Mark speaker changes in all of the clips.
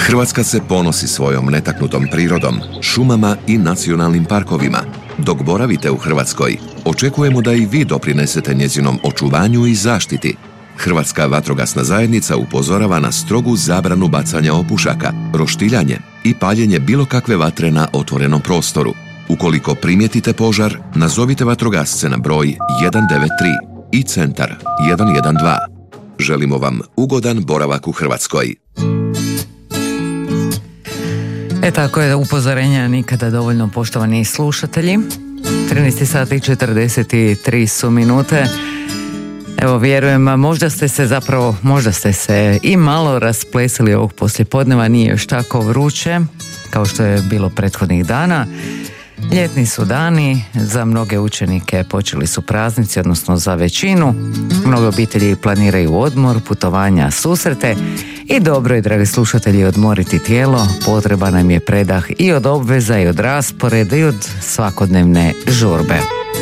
Speaker 1: Hrvatska se ponosi svojom netaknutom prirodom, šumama i nacionalnim parkovima. Dok boravite u Hrvatskoj, očekujemo da i vi doprinesete njezinom očuvanju i zaštiti. Hrvatska vatrogasna zajednica upozorava na strogu zabranu bacanja opušaka, roštiljanje i paljenje bilo kakve vatre na otvorenom prostoru. Ukoliko primijetite požar, nazovite vatrogasce na broj 193 i centar 112. Želimo vam ugodan boravak u Hrvatskoj.
Speaker 2: Tako je, upozorenja nikada dovoljno, poštovani slušatelji. 13 sati i 43 su minute. Evo, vjerujem, možda ste se i malo rasplesili ovog poslijepodneva, nije još tako vruće kao što je bilo prethodnih dana. Ljetni su dani, za mnoge učenike počeli su praznici, odnosno za većinu. Mnoge obitelji planiraju odmor, putovanja, susrete i dobro je, dragi slušatelji, odmoriti tijelo. Potreban nam je predah i od obveza i od rasporeda i od svakodnevne žurbe.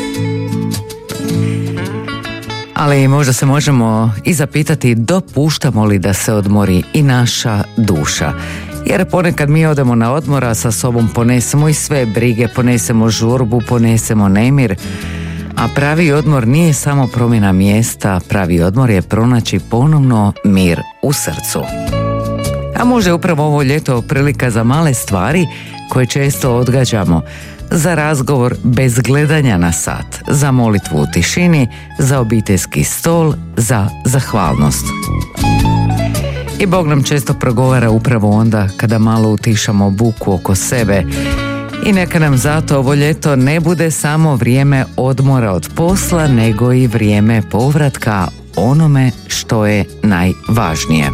Speaker 2: Ali možda se možemo i zapitati, dopuštamo li da se odmori i naša duša? Jer ponekad mi odemo na odmor, a sa sobom ponesemo i sve brige, ponesemo žurbu, ponesemo nemir. A pravi odmor nije samo promjena mjesta, pravi odmor je pronaći ponovno mir u srcu. A možda je upravo ovo ljeto prilika za male stvari koje često odgađamo. Za razgovor bez gledanja na sat, za molitvu u tišini, za obiteljski stol, za zahvalnost. I Bog nam često progovara upravo onda kada malo utišamo buku oko sebe. I neka nam zato ovo ljeto ne bude samo vrijeme odmora od posla, nego i vrijeme povratka onome što je najvažnije.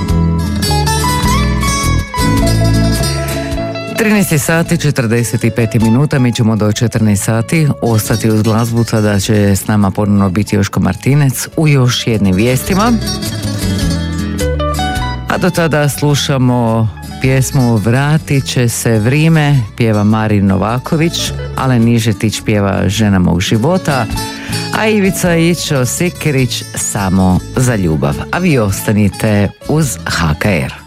Speaker 2: 13 sati 45 minuta, mi ćemo do 14 sati ostati uz glazbu, tada će s nama ponovno biti Joško Martinec u još jednim vijestima. A do tada slušamo pjesmu Vratit će se vrime, pjeva Marin Novaković, Alen Nižetić pjeva Žena mog života, a Ivica Ićo Sikirić Samo za ljubav. A vi ostanite uz HKR.